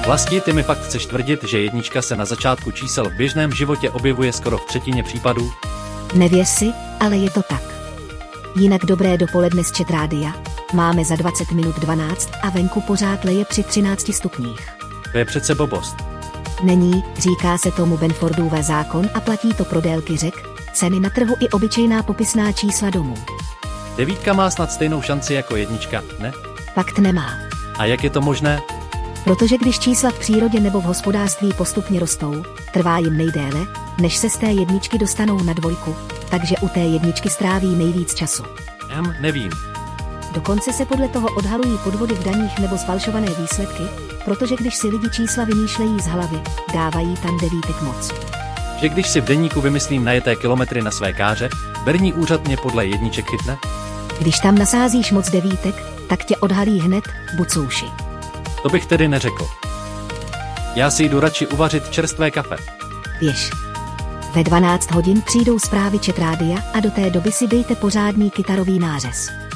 Vlasti, ty mi fakt chceš tvrdit, že jednička se na začátku čísel v běžném životě objevuje skoro v třetině případů? Nevěř si, ale je to tak. Jinak dobré dopoledne z Chat Rádia. Máme za 20 minut 12 a venku pořád leje při 13 stupních. To je přece blbost. Není, říká se tomu Benfordův zákon a platí to pro délky řek, ceny na trhu i obyčejná popisná čísla domů. 9 má snad stejnou šanci jako jednička, ne? Fakt nemá. A jak je to možné? Protože když čísla v přírodě nebo v hospodářství postupně rostou, trvá jim nejdéle, než se z té jedničky dostanou na 2, takže u té jedničky stráví nejvíc času. Nevím. Dokonce se podle toho odhalují podvody v daních nebo sfalšované výsledky, protože když si lidi čísla vymýšlejí z hlavy, dávají tam 9 moc. Že když si v deníku vymyslím najeté kilometry na své káře, berní úřad mě podle jedniček chytne? Když tam nasázíš moc 9, tak tě odhalí hned, bucouši. To bych tedy neřekl. Já si jdu radši uvařit čerstvé kafe. Běž. Ve 12 hodin přijdou zprávy Chat Rádia a do té doby si dejte pořádný kytarový nářez.